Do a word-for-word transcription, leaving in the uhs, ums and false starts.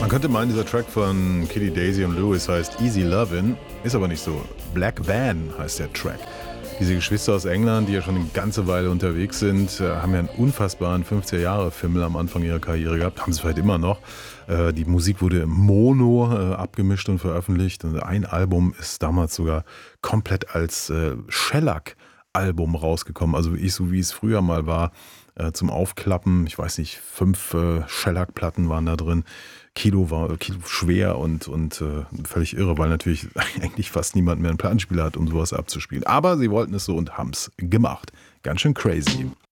Man könnte meinen, dieser Track von Kitty, Daisy und Lewis heißt Easy Lovin', ist aber nicht so. Black Van heißt der Track. Diese Geschwister aus England, die ja schon eine ganze Weile unterwegs sind, haben ja einen unfassbaren fünfziger-Jahre-Fimmel am Anfang ihrer Karriere gehabt, haben sie vielleicht immer noch. Die Musik wurde im Mono abgemischt und veröffentlicht und ein Album ist damals sogar komplett als Shellac-Album rausgekommen, also ich, so wie es früher mal war, zum Aufklappen. Ich weiß nicht, fünf Shellac-Platten waren da drin. Kilo war Kilo schwer und, und äh, völlig irre, weil natürlich eigentlich fast niemand mehr einen Plattenspieler hat, um sowas abzuspielen. Aber sie wollten es so und haben es gemacht. Ganz schön crazy.